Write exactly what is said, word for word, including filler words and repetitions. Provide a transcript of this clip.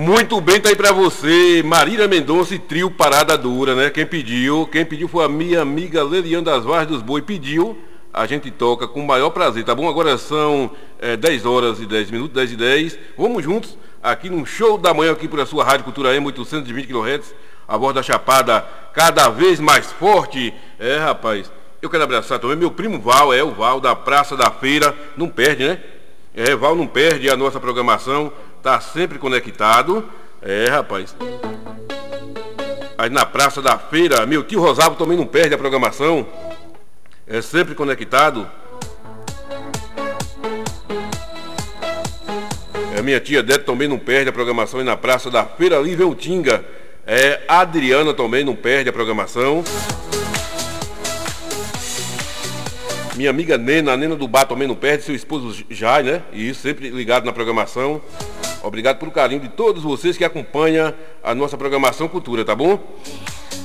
Muito bem, tá aí pra você, Marília Mendonça e Trio Parada Dura, né? Quem pediu, quem pediu foi a minha amiga Leliane das Vargas dos Boi, pediu, a gente toca com o maior prazer, tá bom? Agora são é, dez horas e dez minutos, dez e dez, vamos juntos aqui no show da manhã aqui por a sua Rádio Cultura M, oitocentos e vinte quilohertz, a voz da Chapada cada vez mais forte. É, rapaz, eu quero abraçar também meu primo Val, é o Val da Praça da Feira, não perde, né? É, Val não perde a nossa programação, tá sempre conectado. É, rapaz. Aí na Praça da Feira, meu tio Rosário também não perde a programação. É sempre conectado. É, minha tia Dete também não perde a programação aí na Praça da Feira Livre Utinga. É, a Adriana também não perde a programação. Minha amiga Nena, a Nena do Bar também não perde, seu esposo Jai, né? E isso, sempre ligado na programação. Obrigado pelo carinho de todos vocês que acompanham a nossa programação Cultura, tá bom?